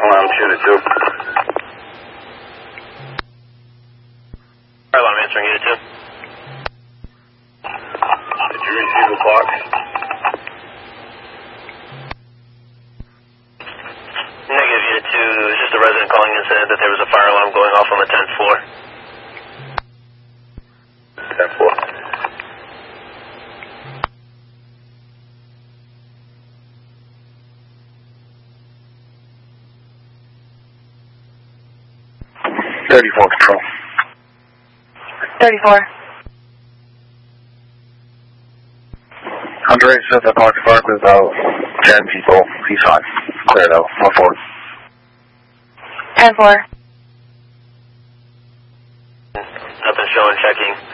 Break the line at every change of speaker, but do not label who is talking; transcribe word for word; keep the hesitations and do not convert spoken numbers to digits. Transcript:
alarm, shoot it too.
Fire alarm answering unit two.
Did you receive a box?
Negative unit two, it was just a resident calling in saying that there was a fire alarm going off on the tenth floor.
tenth floor. thirty-four control.
thirty-four.
Andre said that Park Park was about ten people. He's fine. Clear it out. one four.
ten four.
Nothing showing, checking.